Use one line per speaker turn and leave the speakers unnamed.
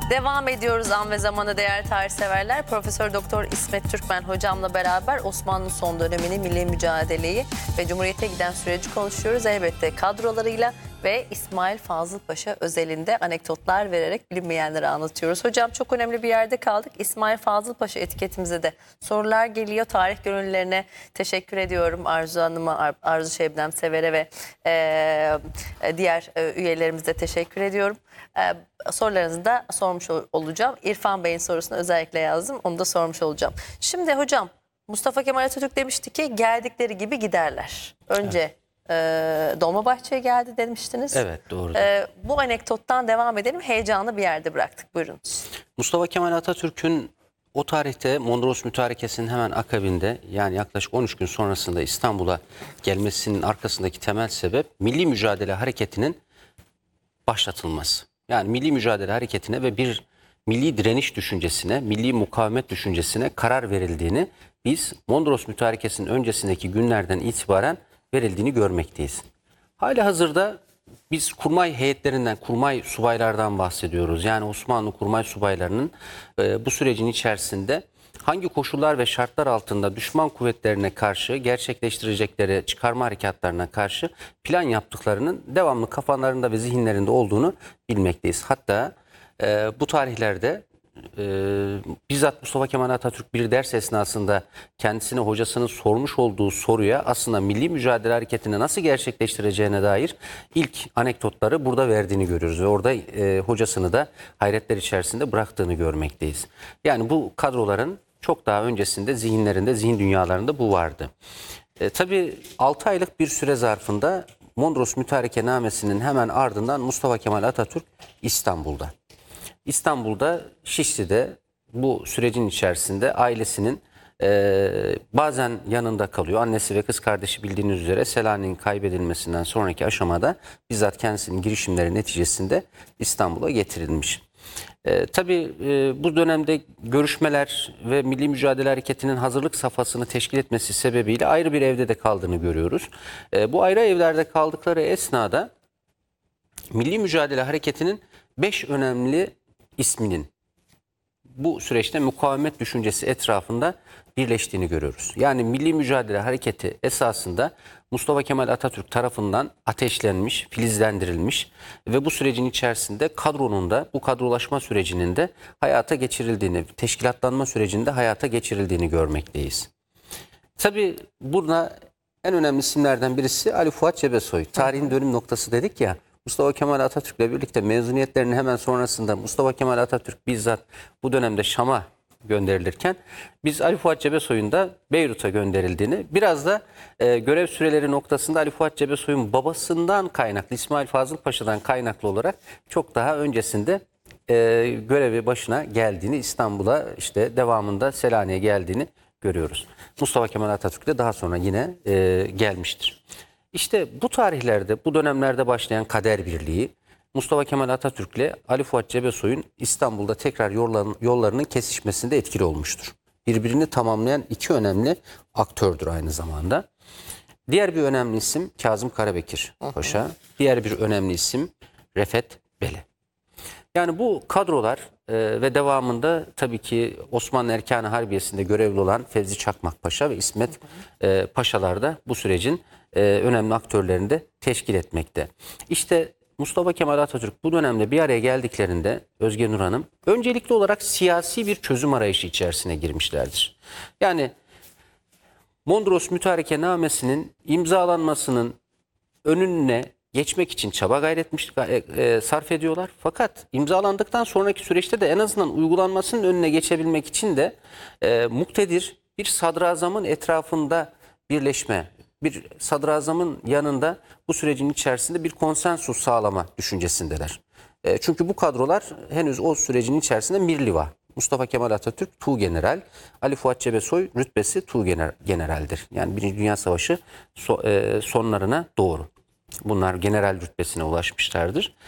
Devam ediyoruz An ve Zaman'a değerli tarihseverler. Profesör Doktor İsmet Türkmen hocamla beraber Osmanlı son dönemini, milli mücadeleyi ve Cumhuriyet'e giden süreci konuşuyoruz. Elbette kadrolarıyla ve İsmail Fazıl Paşa özelinde anekdotlar vererek bilinmeyenleri anlatıyoruz. Hocam çok önemli bir yerde kaldık. İsmail Fazıl Paşa etiketimize de sorular geliyor. Tarih gönüllülerine teşekkür ediyorum. Arzu Hanım'a, Arzu Şebnem Sever'e ve diğer üyelerimize teşekkür ediyorum. Sorularınızı da sormuş olacağım. İrfan Bey'in sorusunu özellikle yazdım. Onu da sormuş olacağım. Şimdi hocam, Mustafa Kemal Atatürk demişti ki geldikleri gibi giderler. Önce Dolmabahçe'ye geldi demiştiniz.
Evet, doğru.
Bu anekdottan devam edelim. Heyecanlı bir yerde bıraktık. Buyurunuz.
Mustafa Kemal Atatürk'ün o tarihte Mondros Mütarekesi'nin hemen akabinde, yani yaklaşık 13 gün sonrasında İstanbul'a gelmesinin arkasındaki temel sebep milli mücadele hareketinin başlatılması. Yani milli mücadele hareketine ve bir milli direniş düşüncesine, milli mukavemet düşüncesine karar verildiğini biz Mondros Mütarekesi'nin öncesindeki günlerden itibaren verildiğini görmekteyiz. Halihazırda biz kurmay heyetlerinden, kurmay subaylardan bahsediyoruz. Yani Osmanlı kurmay subaylarının bu sürecin içerisinde hangi koşullar ve şartlar altında düşman kuvvetlerine karşı gerçekleştirecekleri çıkarma harekatlarına karşı plan yaptıklarının devamlı kafalarında ve zihinlerinde olduğunu bilmekteyiz. Hatta bu tarihlerde bizzat Mustafa Kemal Atatürk bir ders esnasında kendisine hocasının sormuş olduğu soruya aslında milli mücadele hareketini nasıl gerçekleştireceğine dair ilk anekdotları burada verdiğini görüyoruz. Ve orada hocasını da hayretler içerisinde bıraktığını görmekteyiz. Yani bu kadroların çok daha öncesinde zihinlerinde, zihin dünyalarında bu vardı. Tabii 6 aylık bir süre zarfında Mondros Mütarekenamesi'nin hemen ardından Mustafa Kemal Atatürk İstanbul'da. İstanbul'da Şişli'de bu sürecin içerisinde ailesinin bazen yanında kalıyor. Annesi ve kız kardeşi bildiğiniz üzere Selanik'in kaybedilmesinden sonraki aşamada bizzat kendisinin girişimleri neticesinde İstanbul'a getirilmiş. Tabii bu dönemde görüşmeler ve Milli Mücadele Hareketi'nin hazırlık safhasını teşkil etmesi sebebiyle ayrı bir evde de kaldığını görüyoruz. Bu ayrı evlerde kaldıkları esnada Milli Mücadele Hareketi'nin 5 önemli isminin bu süreçte mukavemet düşüncesi etrafında birleştiğini görüyoruz. Yani Milli Mücadele Hareketi esasında Mustafa Kemal Atatürk tarafından ateşlenmiş, filizlendirilmiş ve bu sürecin içerisinde kadronun da bu kadrolaşma sürecinin de hayata geçirildiğini, teşkilatlanma sürecinde hayata geçirildiğini görmekteyiz. Tabii burada en önemli isimlerden birisi Ali Fuat Cebesoy. Tarihin dönüm noktası dedik ya. Mustafa Kemal Atatürk'le birlikte mezuniyetlerinin hemen sonrasında Mustafa Kemal Atatürk bizzat bu dönemde Şam'a gönderilirken biz Ali Fuat Cebesoy'un da Beyrut'a gönderildiğini, biraz da görev süreleri noktasında Ali Fuat Cebesoy'un babasından kaynaklı, İsmail Fazıl Paşa'dan kaynaklı olarak çok daha öncesinde görevi başına geldiğini, İstanbul'a işte devamında Selanik'e geldiğini görüyoruz. Mustafa Kemal Atatürk de daha sonra yine gelmiştir. İşte bu tarihlerde, bu dönemlerde başlayan kader birliği Mustafa Kemal Atatürk ile Ali Fuat Cebesoy'un İstanbul'da tekrar yollarının kesişmesinde etkili olmuştur. Birbirini tamamlayan iki önemli aktördür aynı zamanda. Diğer bir önemli isim Kazım Karabekir Paşa, diğer bir önemli isim Refet Bele. Yani bu kadrolar ve devamında tabii ki Osmanlı Erkan-ı Harbiye'sinde görevli olan Fevzi Çakmak Paşa ve İsmet Paşalar da bu sürecin önemli aktörlerini de teşkil etmekte. İşte Mustafa Kemal Atatürk bu dönemde bir araya geldiklerinde Özge Nur Hanım öncelikli olarak siyasi bir çözüm arayışı içerisine girmişlerdir. Yani Mondros Mütarekenamesi'nin imzalanmasının önüne geçmek için çaba gayret sarf ediyorlar. Fakat imzalandıktan sonraki süreçte de en azından uygulanmasının önüne geçebilmek için de muktedir bir sadrazamın etrafında birleşme, bir sadrazamın yanında bu sürecin içerisinde bir konsensus sağlama düşüncesindeler. Çünkü bu kadrolar henüz o sürecin içerisinde mirliva. Mustafa Kemal Atatürk Tuğgeneral, Ali Fuat Cebesoy rütbesi Tuğgeneraldir. Yani Birinci Dünya Savaşı sonlarına doğru. Bunlar general rütbesine ulaşmışlardır.